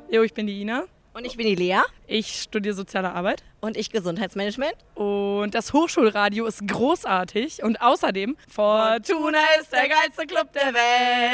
Jo, ich bin die Ina. Und ich bin die Lea. Ich studiere Soziale Arbeit. Und ich Gesundheitsmanagement. Und das Hochschulradio ist großartig. Und außerdem, Fortuna ist der geilste Club der Welt.